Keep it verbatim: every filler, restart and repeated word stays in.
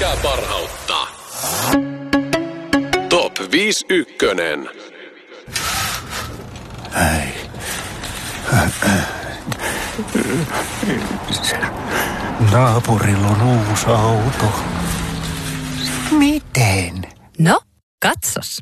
mikä parhauttaa. Top viisi ykkönen. Ei. Naapurilla on uusi auto. Miten? No, katsos.